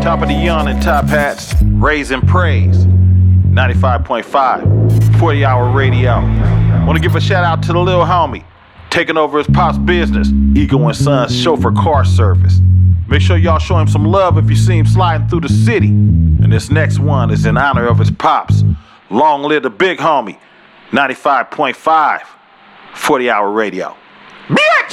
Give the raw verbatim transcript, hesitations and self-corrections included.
Top of the yawn and top hats, raising praise. ninety-five point five, forty hour radio. Want to give a shout out to the little homie, taking over his pop's business, Ego and Sons Chauffeur Car Service. Make sure y'all show him some love if you see him sliding through the city. And this next one is in honor of his pops. Long live the big homie, ninety-five point five, forty hour radio. Bitch!